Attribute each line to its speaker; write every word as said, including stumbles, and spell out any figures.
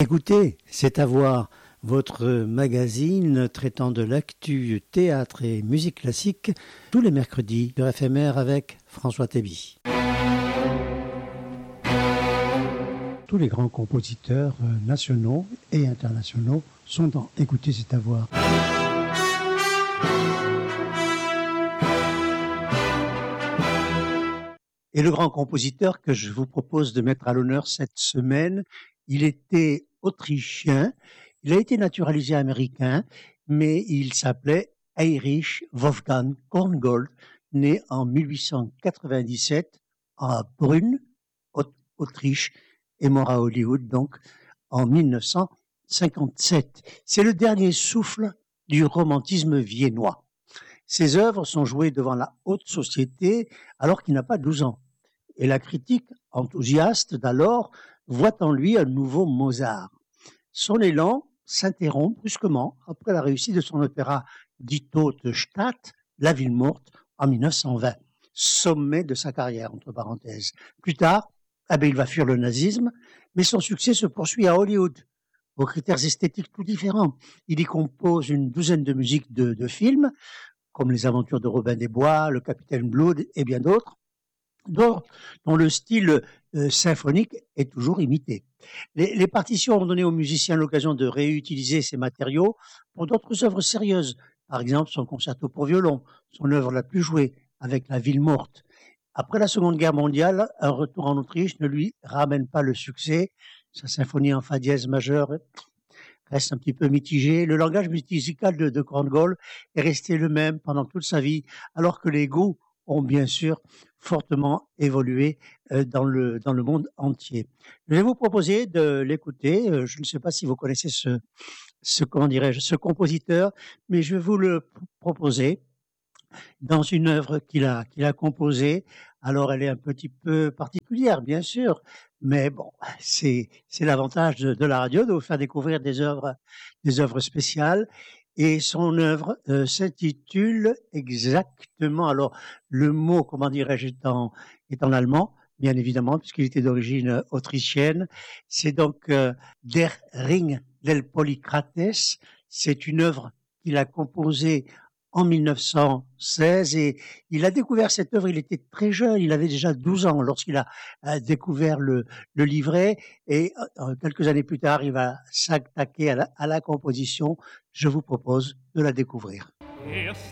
Speaker 1: Écoutez, c'est à voir votre magazine traitant de l'actu théâtre et musique classique tous les mercredis sur F M R avec François Théby. Tous les grands compositeurs nationaux et internationaux sont dans Écoutez, c'est à voir. Et le grand compositeur que je vous propose de mettre à l'honneur cette semaine, il était autrichien, il a été naturalisé américain, mais il s'appelait Heinrich Wolfgang Korngold, né en mille huit cent quatre-vingt-dix-sept à Brünn, Autriche, et mort à Hollywood donc en mille neuf cent cinquante-sept. C'est le dernier souffle du romantisme viennois. Ses œuvres sont jouées devant la haute société alors qu'il n'a pas douze ans. Et la critique enthousiaste d'alors voit en lui un nouveau Mozart. Son élan s'interrompt brusquement après la réussite de son opéra Die Tote Stadt, La Ville Morte, en mille neuf cent vingt. Sommet de sa carrière, entre parenthèses. Plus tard, eh bien, il va fuir le nazisme, mais son succès se poursuit à Hollywood, aux critères esthétiques tout différents. Il y compose une douzaine de musiques de, de films, comme Les Aventures de Robin des Bois, Le Capitaine Blood et bien d'autres, dont, dont le style euh, symphonique est toujours imité. Les, les partitions ont donné aux musiciens l'occasion de réutiliser ces matériaux pour d'autres œuvres sérieuses. Par exemple, son concerto pour violon, son œuvre la plus jouée, avec La Ville Morte. Après la Seconde Guerre mondiale, un retour en Autriche ne lui ramène pas le succès. Sa symphonie en fa dièse majeur reste un petit peu mitigé. Le langage musical de, de Korngold est resté le même pendant toute sa vie, alors que les goûts ont bien sûr fortement évolué euh, dans le dans le monde entier. Je vais vous proposer de l'écouter. Euh, je ne sais pas si vous connaissez ce ce comment dirais-je ce compositeur, mais je vais vous le p- proposer dans une œuvre qu'il a qu'il a composée. Alors elle est un petit peu particulière, bien sûr, mais bon, c'est c'est l'avantage de, de la radio de vous faire découvrir des œuvres des œuvres spéciales. Et son œuvre euh, s'intitule exactement. Alors le mot, comment dirais-je, est en est en allemand, bien évidemment, puisqu'il était d'origine euh, autrichienne. C'est donc euh, Der Ring del Polycrates. C'est une œuvre qu'il a composée en mille neuf cent seize et il a découvert cette œuvre, il était très jeune, il avait déjà douze ans lorsqu'il a euh, découvert le, le livret et euh, quelques années plus tard, il va s'attaquer à la, à la composition. Je vous propose de la découvrir.